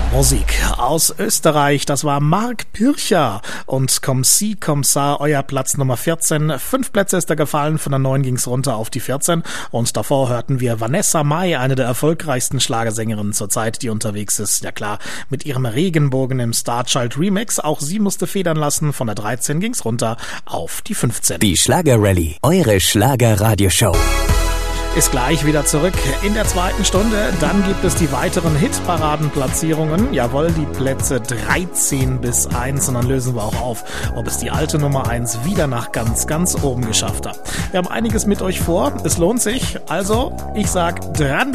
Musik aus Österreich, das war Mark Pircher und Comme si, comme ça, euer Platz Nummer 14. 5 Plätze ist er gefallen, von der 9 ging's runter auf die 14 und davor hörten wir Vanessa Mai, eine der erfolgreichsten Schlagersängerinnen zur Zeit, die unterwegs ist, ja klar, mit ihrem Regenbogen im Starchild Remix, auch sie musste federn lassen, von der 13 ging's runter auf die 15. Die Schlager-Rallye, eure Schlager-Radioshow. Ist gleich wieder zurück in der zweiten Stunde. Dann gibt es die weiteren Hitparadenplatzierungen. Jawohl, die Plätze 13 bis 1. Und dann lösen wir auch auf, ob es die alte Nummer 1 wieder nach ganz, ganz oben geschafft hat. Wir haben einiges mit euch vor. Es lohnt sich. Also, ich sag dranbleiben.